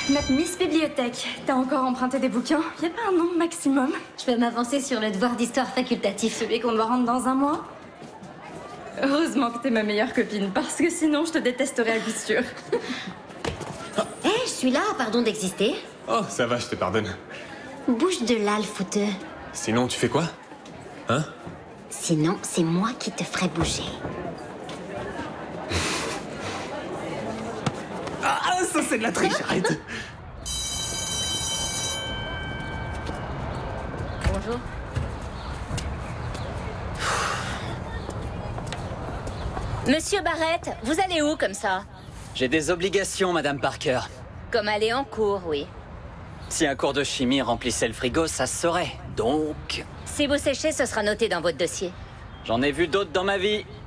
Notre Miss Bibliothèque. T'as encore emprunté des bouquins? Y a pas un nombre maximum? Je vais m'avancer sur le devoir d'histoire facultatif. Celui qu'on doit rendre dans un mois? Heureusement que t'es ma meilleure copine, parce que sinon je te détesterais à coup sûr. Hé, je suis là, pardon d'exister. Oh, ça va, je te pardonne. Bouge de là, le fouteux. Sinon, tu fais quoi? Hein? Sinon, c'est moi qui te ferai bouger. Ah, ça c'est de la triche, arrête! Bonjour. Monsieur Barrett, vous allez où comme ça? J'ai des obligations, Madame Parker. Comme aller en cours, oui. Si un cours de chimie remplissait le frigo, ça se saurait. Donc... Si vous séchez, ce sera noté dans votre dossier. J'en ai vu d'autres dans ma vie.